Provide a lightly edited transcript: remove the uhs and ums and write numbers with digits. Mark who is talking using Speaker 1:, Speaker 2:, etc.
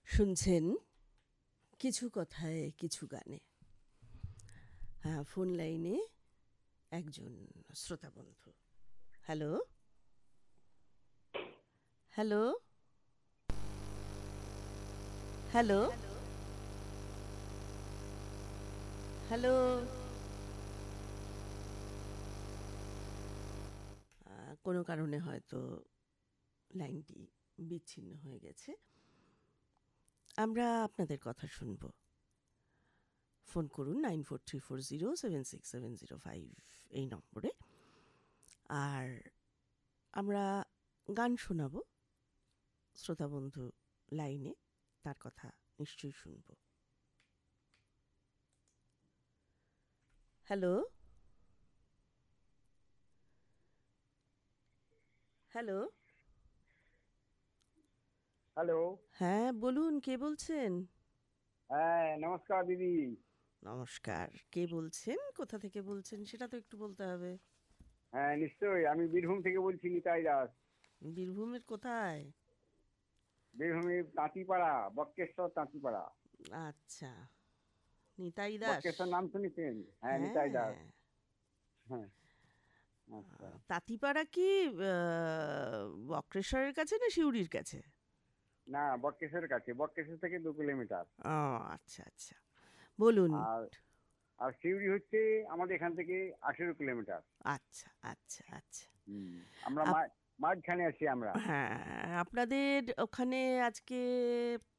Speaker 1: শুনছেন কিছু কথায় কিছু গানে। হ্যাঁ, ফোন লাইনে একজন শ্রোতা বন্ধু। Hello, hello, hello, hello. কোনো কারণে হয়তো লাইনটি বিচ্ছিন্ন হয়ে গেছে। আমরা আপনাদের কথা শুনবো। ফোন করুন 9434076705 এই নম্বরে। আর আমরা গান শোনাবো। শ্রোতা বন্ধু লাইনে, তার কথা নিশ্চয়ই শুনবো। Hello, hello.
Speaker 2: হ্যালো।
Speaker 1: হ্যাঁ, বলুন, কে বলছেন?
Speaker 2: হ্যাঁ, নমস্কার দিদি।
Speaker 1: নমস্কার। কে বলছেন? কোথা থেকে বলছেন সেটা তো একটু বলতে হবে।
Speaker 2: হ্যাঁ, নিশ্চয়ই। আমি বীরভূম থেকে বলছি, নিতাই দাস।
Speaker 1: বীরভূমের কোথায়?
Speaker 2: বীরভূমের তাঁতিপাড়া, বক্রেশ্বর তাঁতিপাড়া।
Speaker 1: আচ্ছা, নিতাই দাস।
Speaker 2: বক্রেশ্বর নাম শুনেছেন? হ্যাঁ, নিতাই দাস।
Speaker 1: হ্যাঁ।
Speaker 2: হ্যাঁ, আচ্ছা।
Speaker 1: তাঁতিপাড়া কি বক্রেশ্বরের কাছে না সিউড়ির কাছে?
Speaker 2: না, বক্রেশ্বরের কাছে। বক্রেশ্বর থেকে 2 কিলোমিটার।
Speaker 1: ও, আচ্ছা আচ্ছা, বলুন।
Speaker 2: আর আর সিউড়ি হচ্ছে আমাদের এখান থেকে 18 কিলোমিটার।
Speaker 1: আচ্ছা আচ্ছা আচ্ছা।
Speaker 2: আমরা
Speaker 1: আপ
Speaker 2: মাঝখানে আছি আমরা।
Speaker 1: হ্যাঁ, আপনাদের ওখানে আজকে